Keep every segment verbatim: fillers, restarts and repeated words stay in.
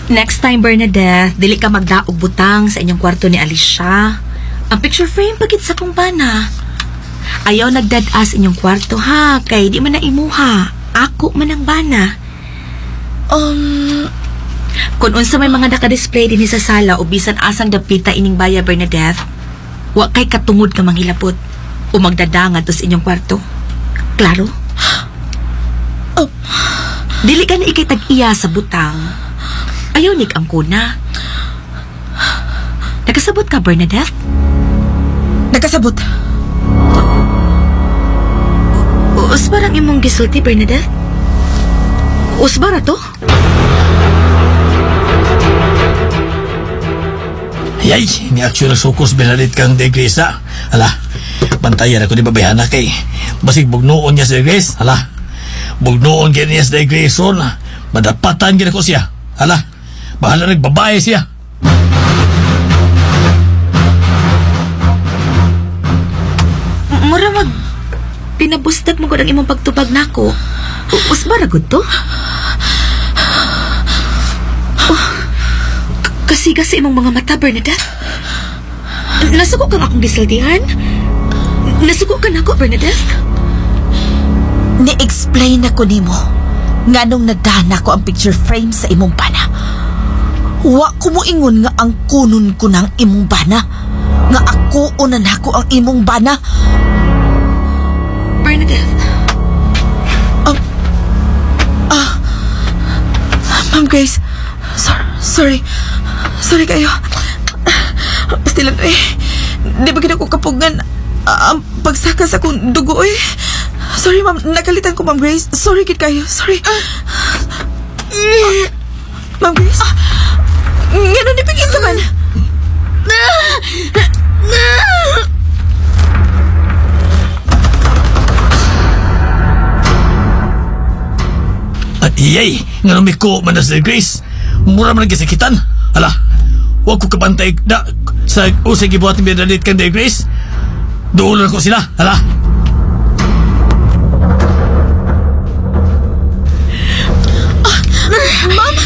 Next time, Bernadette, dili ka magdaog butang sa inyong kwarto ni Alicia. Ang picture frame pagit sa kong bana. Ayaw nagdadas inyong kwarto ha, kay di man na imuha. Ako man ang bana. Um, Kung unsa may mga nakadisplay din sa sala o bisan asang dapita ining baya, Bernadette, wa kay katungod ka manghilapot o magdadangan to sa inyong kwarto. Klaro? Oh. Dili ka na ikitag-iya sa butang. Ayaw nik ang kuna. Nakasabot ka, Bernadette? Nakasabot. Usbar ang imong gisulti, Bernadette? Usbar to? Ayay, ni aksyon na sukos Bernadette kang de Grace ha. Hala, bantayan ako di babayana kay basig bugnoon niya si Grace. Hala, bugnoon niya niya si Grace on. Madapatan gina ko siya. Hala, bahala nagbabae siya. Mura mag pinabustag mo ko ng imong pagtubag nako. Usbar agud to? Oh, kasiga sa imong mga mata, Bernadette. Nasuko kang akong gisaltihan? Nasuko ka na ako, Bernadette? Ni-explain ako nimo nga nung nadana ko ang picture frame sa imong bana. Wa ko mo ingon nga ang kunon ko ng imong bana. Nga ako unan ako ang imong bana. Bernadette. Um, ah, Ma'am Grace, sorry, sorry, sorry kayo. Basta lang eh, di ba ko kapugan ah, ang pagsaka sa akong dugo eh. Sorry ma'am, nakalitan ko Ma'am Grace. Sorry kid kayo, sorry. Ah, Ma'am Grace, ah, nga nung nipigil ka man. At iyay, nga lumiko man na si Grace. Mura man nagkisikitan. Hala, huwag ko kabantay na sa usay gibuhat ni Bernadette kang de Grace. Doon lang ko sila. Hala. Ma'am?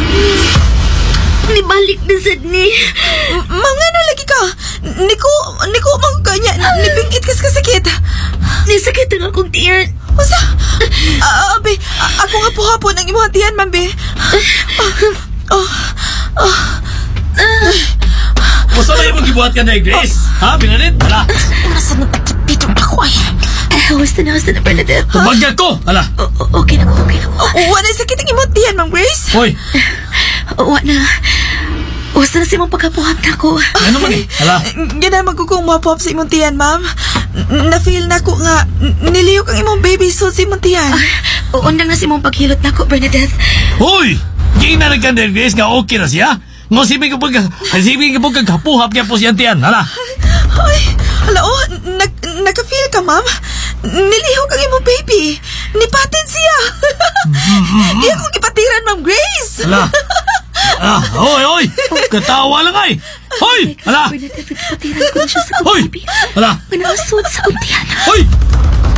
Nibalik na Sydney. Ma'am, nga na lagi ka. Niko, niko mang kanya. Nipingit kas kasakit. Nisakit ang akong tiyan. Usa? Ah, be, ako nga po hapon ang imong tiyan, ma'am, be. Oh, oh. Gusto na yung gibuhat ka na Grace? Ha, Bernadette? Hala. Nasa nagpapitong ako ay. Hawas na, hawas na, Bernadette. Tumagyan ko. Hala. O- o- okay na ko, okay na ko. Wala sakit ang imong tiyan, ma'am Grace. Hoy, Wa na. Huwag na si mong pagkapuhap na ko. ano man eh? Hala. Gana magkukong mapop sa imong tiyan, ma'am. Na-feel na ko nga niliyok ang imong baby suit sa imong tiyan. Uundang na si mong paghilot na ko, Bernadette. Hoy! Gina nagkan de Grace nga okay na siya? Ngo sibig ko pag sibig ko pag kapuhap niya po siyang tiyan. Hala. Ay, hala, oh, nag, naka-feel ka, ma'am? Nilihok ang imong baby. Nipatin siya. Di ako ipatiran, Ma'am Grace. Hala. Ah, hoy, hoy. Katawa lang ay. Hoy! Hala. Bernadette, patiran ko na siya sa Hoy! pagkabi. Hala. Manasod sa untihan. Hoy!